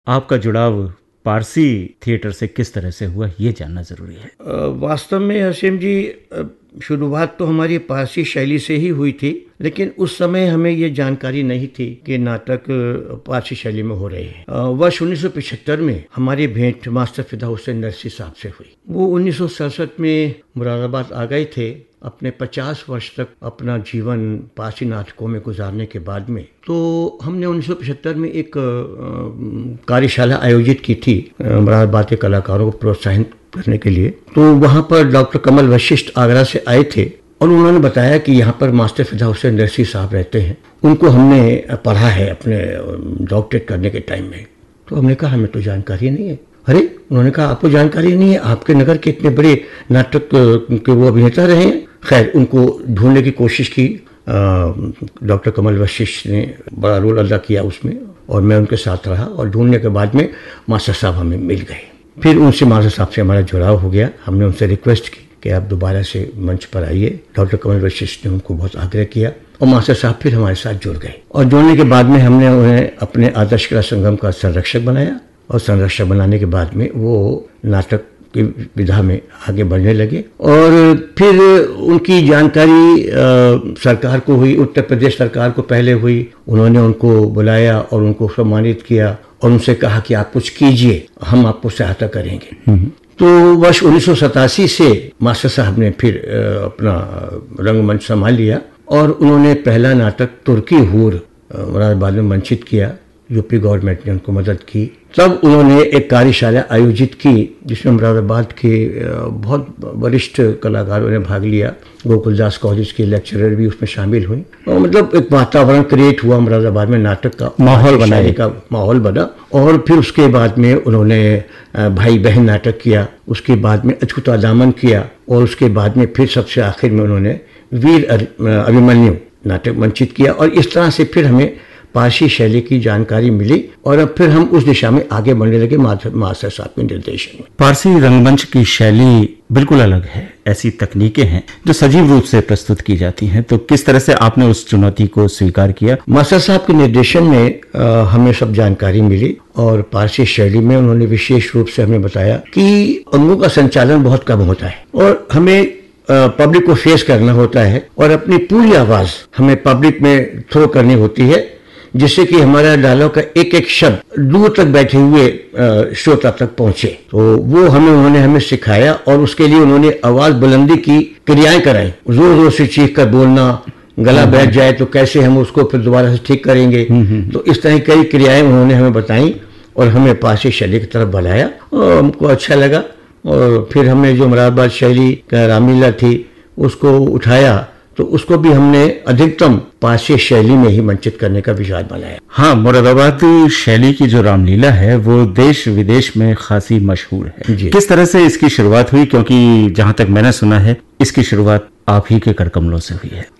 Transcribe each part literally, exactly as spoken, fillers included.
आपका जुड़ाव पारसी थिएटर से किस तरह से हुआ, ये जानना ज़रूरी है। वास्तव में हसीम जी, शुरुआत तो हमारी पारसी शैली से ही हुई थी, लेकिन उस समय हमें ये जानकारी नहीं थी कि नाटक पारसी शैली में हो रहे हैं। वर्ष उन्नीस सौ पचहत्तर में हमारी भेंट मास्टर फिदा हुसैन नरसी साहब से हुई। वो उन्नीस सौ सड़सठ में मुरादाबाद आ गए थे। अपने पचास वर्ष तक अपना जीवन पारसी नाटकों में गुजारने के बाद में तो हमने उन्नीस सौ पचहत्तर में एक कार्यशाला आयोजित की थी मुरादाबाद के कलाकारों को प्रोत्साहित करने के लिए। तो वहाँ पर डॉक्टर कमल वशिष्ठ आगरा से आए थे और उन्होंने बताया कि यहाँ पर मास्टर फिदा हुसैन नरसी साहब रहते हैं, उनको हमने पढ़ा है अपने डॉक्टरेट करने के टाइम में। तो हमने कहा हमें तो जानकारी नहीं है। अरे, उन्होंने कहा आपको जानकारी नहीं है? आपके नगर के इतने बड़े नाटक के वो अभिनेता रहे हैं। खैर, उनको ढूंढने की कोशिश की। डॉक्टर कमल वशिष्ठ ने बड़ा रोल अदा किया उसमें और मैं उनके साथ रहा और ढूंढने के बाद में मास्टर साहब हमें मिल गए। फिर उनसे मास्टर साहब से हमारा जुड़ाव हो गया। हमने उनसे रिक्वेस्ट की कि आप दोबारा से मंच पर आइए। डॉक्टर कमल वशिष्ठ ने उनको बहुत आग्रह किया और मास्टर साहब फिर हमारे साथ जुड़ गए और जुड़ने के बाद में हमने उन्हें अपने आदर्श कला संगम का संरक्षक बनाया और संरक्षक बनाने के बाद में वो नाटक की विधा में आगे बढ़ने लगे और फिर उनकी जानकारी आ, सरकार को हुई, उत्तर प्रदेश सरकार को पहले हुई। उन्होंने उनको बुलाया और उनको सम्मानित किया और उनसे कहा कि आप कुछ कीजिए, हम आपको सहायता करेंगे। तो वर्ष उन्नीस सौ सतासी से मास्टर साहब ने फिर आ, अपना रंगमंच संभाल लिया और उन्होंने पहला नाटक तुर्की हूर मुरादाबाद में मंचित किया। यूपी गवर्नमेंट ने उनको मदद की। तब उन्होंने एक कार्यशाला आयोजित की जिसमें मुरादाबाद के बहुत वरिष्ठ कलाकारों ने भाग लिया। गोकुलदास कॉलेज के लेक्चरर भी उसमें शामिल हुए और मतलब एक वातावरण क्रिएट हुआ मुरादाबाद में, नाटक का माहौल बनाने का माहौल बना। और फिर उसके बाद में उन्होंने भाई बहन नाटक किया, उसके बाद में अछूता दामन किया और उसके बाद में फिर सबसे आखिर में उन्होंने वीर अभिमन्यु नाटक मंचित किया। और इस तरह से फिर हमें पारसी शैली की जानकारी मिली और अब फिर हम उस दिशा में आगे बढ़ने लगे मास्टर साहब के निर्देशन में। पारसी रंगमंच की शैली बिल्कुल अलग है। ऐसी तकनीकें हैं जो सजीव रूप से प्रस्तुत की जाती हैं, तो किस तरह से आपने उस चुनौती को स्वीकार किया? मास्टर साहब के निर्देशन में आ, हमें सब जानकारी मिली और पारसी शैली में उन्होंने विशेष रूप से हमें बताया कि अंगों का संचालन बहुत कम होता है और हमें पब्लिक को फेस करना होता है और अपनी पूरी आवाज हमें पब्लिक में थ्रो करनी होती है, जिससे कि हमारा डायलॉग का एक एक शब्द दूर तक बैठे हुए श्रोता तक पहुंचे। तो वो हमें उन्होंने हमें सिखाया और उसके लिए उन्होंने आवाज बुलंदी की क्रियाएं कराई। जोर जोर से चीख कर बोलना, गला बैठ जाए तो कैसे हम उसको फिर दोबारा से ठीक करेंगे। तो इस तरह कई क्रियाएं उन्होंने हमें बताई और हमें पारसी शैली की तरफ बढ़ाया और हमको अच्छा लगा। और फिर हमने जो मुरादाबाद शैली का रामलीला थी उसको उठाया तो उसको भी हमने अधिकतम पारसी शैली में ही मंचित करने का विचार बनाया। हाँ, मुरादाबाद शैली की जो रामलीला है वो देश विदेश में खासी मशहूर है। किस तरह से इसकी शुरुआत हुई? क्योंकि जहां तक मैंने सुना है इसकी शुरुआत आप ही के करकमलों से हुई है।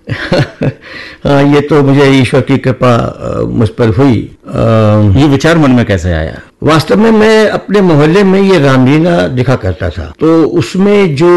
हाँ, ये तो मुझे ईश्वर की कृपा मुझ पर हुई। आ, ये विचार मन में कैसे आया? वास्तव में मैं अपने मोहल्ले में ये रामलीला दिखा करता था, तो उसमें जो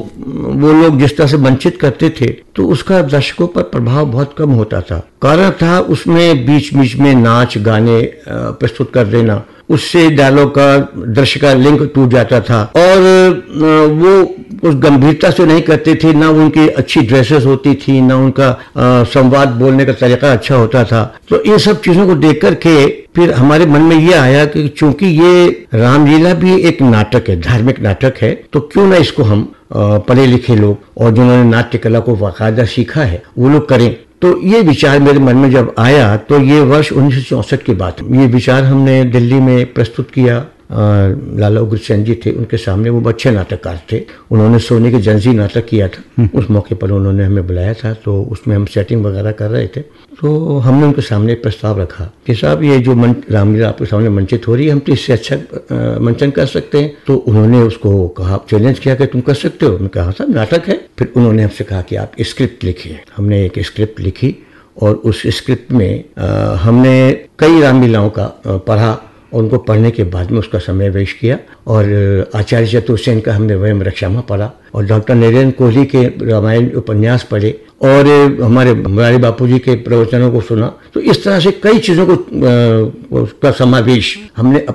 वो लोग जिस तरह से वंचित करते थे तो उसका दर्शकों पर प्रभाव बहुत कम होता था। कारण था उसमें बीच बीच में नाच गाने प्रस्तुत कर देना, उससे डायलॉग का दृश्य का लिंक टूट जाता था और वो उस गंभीरता से नहीं करते थे। ना उनकी अच्छी ड्रेसेस होती थी, ना उनका संवाद बोलने का तरीका अच्छा होता था। तो इन सब चीजों को देख करके फिर हमारे मन में ये आया कि चूंकि ये रामलीला भी एक नाटक है, धार्मिक नाटक है, तो क्यों ना इसको हम पढ़े लिखे लोग और जिन्होंने नाट्य कला को बाकायदा सीखा है वो लोग करें। तो ये विचार मेरे मन में जब आया तो ये वर्ष उन्नीस सौ चौसठ की बात है। ये विचार हमने दिल्ली में प्रस्तुत किया। लाला उग्रसेन जी थे, उनके सामने वो अच्छे नाटककार थे। उन्होंने सोने के जंजी नाटक किया था, उस मौके पर उन्होंने हमें बुलाया था। तो उसमें हम सेटिंग वगैरह कर रहे थे तो हमने उनके सामने प्रस्ताव रखा कि साहब ये जो रामलीला आपके सामने मंचित हो रही है, हम तो इससे अच्छा मंचन कर सकते हैं। तो उन्होंने उसको कहा, चैलेंज किया कि तुम कर सकते हो। मैंने कहा साहब नाटक है। फिर उन्होंने हमसे कहा कि आप स्क्रिप्ट लिखिए। हमने एक स्क्रिप्ट लिखी और उस स्क्रिप्ट में आ, हमने कई रामलीलाओं का पढ़ा और उनको पढ़ने के बाद में उसका समय वेश किया और आचार्य चतुर्सेन का हमने वयम रक्षामा पढ़ा और डॉक्टर नरेंद्र कोहली के रामायण उपन्यास पढ़े और हमारे मुरारी बापू जी के प्रवचनों को सुना। तो इस तरह से कई चीज़ों को का समावेश हमने